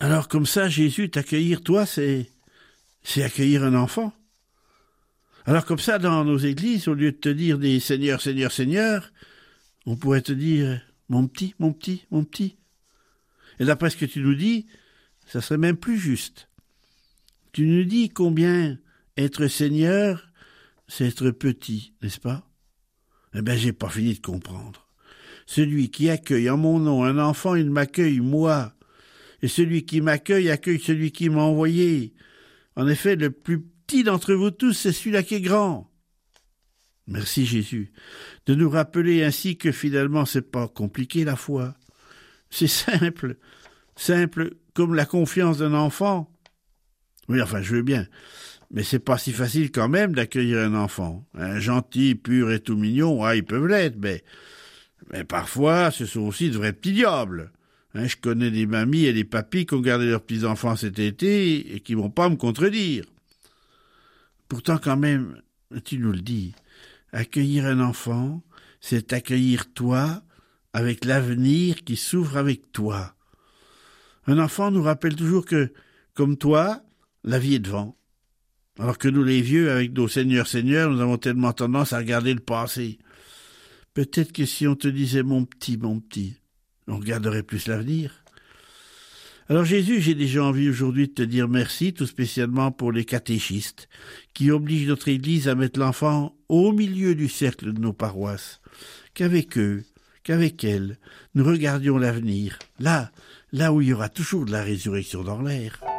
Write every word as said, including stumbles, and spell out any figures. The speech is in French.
Alors comme ça, Jésus, t'accueillir, toi, c'est, c'est accueillir un enfant. Alors comme ça, dans nos églises, au lieu de te dire des Seigneur, Seigneur, Seigneur, on pourrait te dire mon petit, mon petit, mon petit. Et d'après ce que tu nous dis, ça serait même plus juste. Tu nous dis combien être Seigneur, c'est être petit, n'est-ce pas? Eh bien, j'ai pas fini de comprendre. Celui qui accueille en mon nom un enfant, il m'accueille moi. Et celui qui m'accueille accueille celui qui m'a envoyé. En effet, le plus petit d'entre vous tous, c'est celui-là qui est grand. Merci Jésus de nous rappeler ainsi que finalement c'est pas compliqué la foi. C'est simple, simple comme la confiance d'un enfant. Oui, enfin je veux bien, mais c'est pas si facile quand même d'accueillir un enfant. Un gentil, pur et tout mignon, ah, ils peuvent l'être, mais, mais parfois ce sont aussi de vrais petits diables. Hein, je connais des mamies et des papis qui ont gardé leurs petits-enfants cet été et qui vont pas me contredire. Pourtant quand même, tu nous le dis, accueillir un enfant, c'est accueillir toi avec l'avenir qui s'ouvre avec toi. Un enfant nous rappelle toujours que, comme toi, la vie est devant. Alors que nous les vieux, avec nos seigneurs seigneurs, nous avons tellement tendance à regarder le passé. Peut-être que si on te disait mon petit, mon petit, on regarderait plus l'avenir. Alors Jésus, j'ai déjà envie aujourd'hui de te dire merci, tout spécialement pour les catéchistes, qui obligent notre Église à mettre l'enfant au milieu du cercle de nos paroisses. Qu'avec eux, qu'avec elles, nous regardions l'avenir, là, là où il y aura toujours de la résurrection dans l'air.